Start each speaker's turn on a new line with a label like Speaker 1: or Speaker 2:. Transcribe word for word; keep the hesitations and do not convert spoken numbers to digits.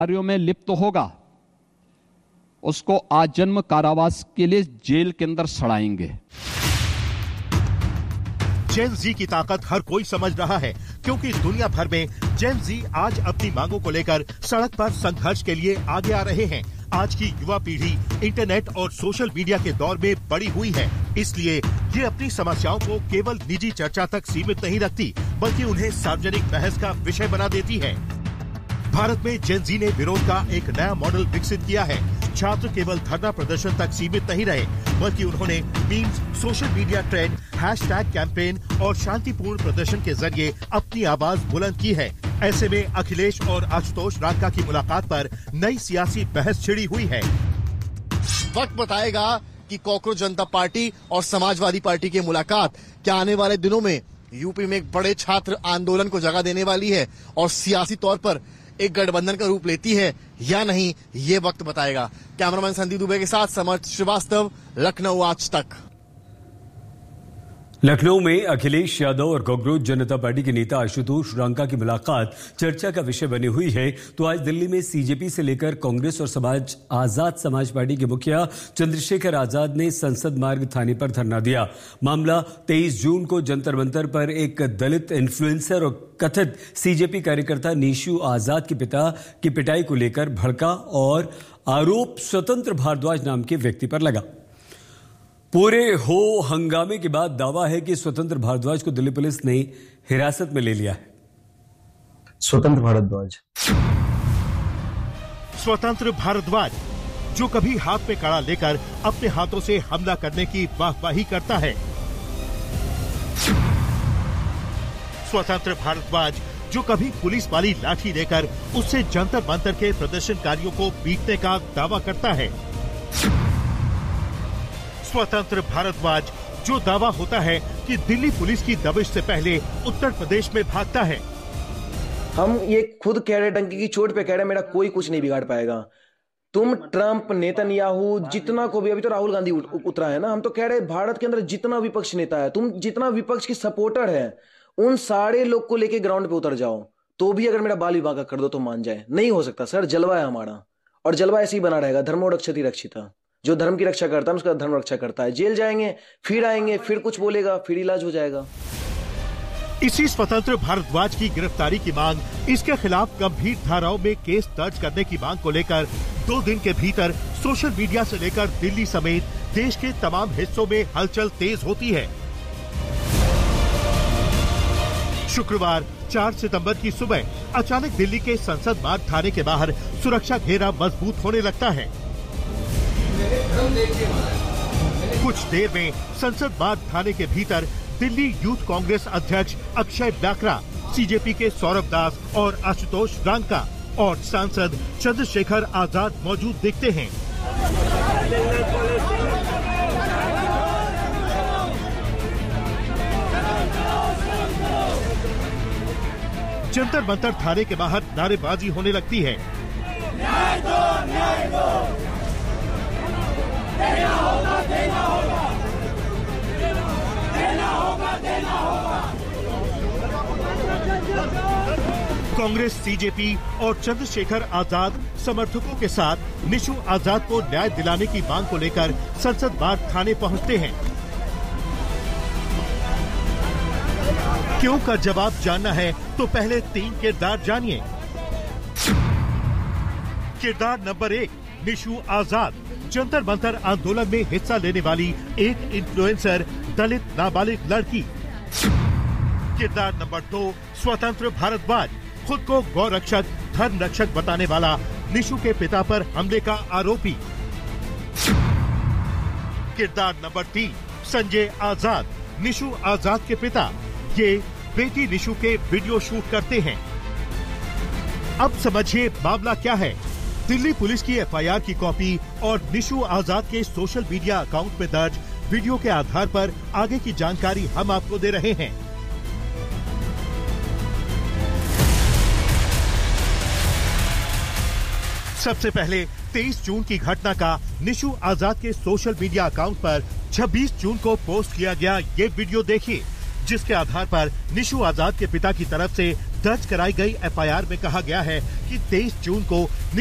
Speaker 1: कार्यों में लिप्त तो होगा, उसको आजन्म कारावास के लिए जेल के अंदर सड़ाएंगे।
Speaker 2: जेन जी की ताकत हर कोई समझ रहा है, क्योंकि दुनिया भर में जेन जी आज अपनी मांगों को लेकर सड़क पर संघर्ष के लिए आगे आ रहे हैं। आज की युवा पीढ़ी इंटरनेट और सोशल मीडिया के दौर में बड़ी हुई है, इसलिए ये अपनी समस्याओं को केवल निजी चर्चा तक सीमित नहीं रखती, बल्कि उन्हें सार्वजनिक बहस का विषय बना देती है। भारत में जेन जी ने विरोध का एक नया मॉडल विकसित किया है। छात्र केवल धरना प्रदर्शन तक सीमित नहीं रहे, बल्कि उन्होंने memes, social media trend, hashtag campaign और शांतिपूर्ण प्रदर्शन के जरिए अपनी आवाज बुलंद की है। ऐसे में अखिलेश और आशुतोष रांका की मुलाकात पर नई सियासी बहस छिड़ी हुई है।
Speaker 3: वक्त बताएगा कि कॉकरोच जनता पार्टी और समाजवादी पार्टी की मुलाकात क्या आने वाले दिनों में यूपी में एक बड़े छात्र आंदोलन को जगह देने वाली है और सियासी तौर पर एक गठबंधन का रूप लेती है या नहीं, ये वक्त बताएगा। कैमरामैन संदीप दुबे के साथ समर्थ श्रीवास्तव, लखनऊ आज तक।
Speaker 4: लखनऊ में अखिलेश यादव और कॉकरोच जनता पार्टी के नेता आशुतोष रांका की मुलाकात चर्चा का विषय बनी हुई है, तो आज दिल्ली में सीजेपी से लेकर कांग्रेस और समाज आजाद समाज पार्टी के मुखिया चंद्रशेखर आजाद ने संसद मार्ग थाने पर धरना दिया। मामला तेईस जून को जंतर मंतर पर एक दलित इन्फ्लुएंसर और कथित सीजेपी कार्यकर्ता नीशू आजाद के पिता की पिटाई को लेकर भड़का और आरोप स्वतंत्र भारद्वाज नाम के व्यक्ति पर लगा। पूरे हो हंगामे के बाद दावा है कि स्वतंत्र भारद्वाज को दिल्ली पुलिस ने हिरासत में ले लिया है।
Speaker 5: स्वतंत्र भारद्वाज
Speaker 2: स्वतंत्र भारद्वाज जो कभी हाथ में कड़ा लेकर अपने हाथों से हमला करने की वाहवाही करता है। स्वतंत्र भारद्वाज जो कभी पुलिस वाली लाठी लेकर उससे जंतर मंतर के प्रदर्शनकारियों को पीटने का दावा करता है। स्वतंत्र भारद्वाज जो दावा होता है कि दिल्ली पुलिस की दबिश से पहले उत्तर प्रदेश में भागता है।
Speaker 5: हम ये खुद कह रहे, डंकी की चोट पे कह रहे, मेरा कोई कुछ नहीं बिगाड़ पाएगा। तुम ट्रंप, नेतन्याहू, जितना को भी, अभी तो राहुल गांधी उतरा है ना, हम तो कह रहे भारत के अंदर जितना विपक्ष नेता है, तुम जितना विपक्ष की सपोर्टर है, उन सारे लोग को लेके ग्राउंड पे उतर जाओ, तो भी अगर मेरा बाल विभाग कर दो तो मान जाए। नहीं हो सकता सर, जलवा है हमारा, और जलवा ऐसे ही बना रहेगा। धर्मो रक्षति रक्षिता, जो धर्म की रक्षा करता है उसका धर्म रक्षा करता है। जेल जाएंगे, फिर आएंगे, फिर कुछ बोलेगा, फिर इलाज हो जाएगा।
Speaker 2: इसी स्वतंत्र भारद्वाज की गिरफ्तारी की मांग, इसके खिलाफ गंभीर धाराओं में केस दर्ज करने की मांग को लेकर दो दिन के भीतर सोशल मीडिया से लेकर दिल्ली समेत देश के तमाम हिस्सों में हलचल तेज होती है। शुक्रवार चार सितंबर की सुबह अचानक दिल्ली के संसद मार्ग थाने के बाहर सुरक्षा घेरा मजबूत होने लगता है। कुछ देर में संसद मार्ग थाने के भीतर दिल्ली यूथ कांग्रेस अध्यक्ष अक्षय ब्याकरा, सीजेपी के सौरभ दास और आशुतोष रांका और सांसद चंद्रशेखर आजाद मौजूद दिखते हैं। जंतर मंतर थाने के बाहर नारेबाजी होने लगती है। न्याय दो, न्याय दो। देना होगा, देना होगा, देना होगा, देना होगा। कांग्रेस, सीजेपी और चंद्रशेखर आजाद समर्थकों के साथ निशु आजाद को न्याय दिलाने की मांग को लेकर संसद मार्ग थाने पहुंचते हैं। क्यों का जवाब जानना है तो पहले तीन किरदार जानिए। किरदार नंबर एक, निशु आजाद, जंतर मंतर आंदोलन में हिस्सा लेने वाली एक इन्फ्लुएंसर, दलित नाबालिग लड़की। किरदार नंबर दो, स्वतंत्र भारद्वाज, खुद को गौ रक्षक, धर्म रक्षक बताने वाला निशु के पिता पर हमले का आरोपी। किरदार नंबर तीन, संजय आजाद, निशु आजाद के पिता। ये बेटी निशु के वीडियो शूट करते हैं। अब समझिए मामला क्या है। दिल्ली पुलिस की एफआईआर की कॉपी और निशु आजाद के सोशल मीडिया अकाउंट में दर्ज वीडियो के आधार पर आगे की जानकारी हम आपको दे रहे हैं। सबसे पहले तेईस जून की घटना का निशु आजाद के सोशल मीडिया अकाउंट पर छब्बीस जून को पोस्ट किया गया ये वीडियो देखिए, जिसके आधार पर निशु आजाद के पिता की तरफ से दर्ज कराई गई एफ आई आर में कहा गया है कि तेईस जून को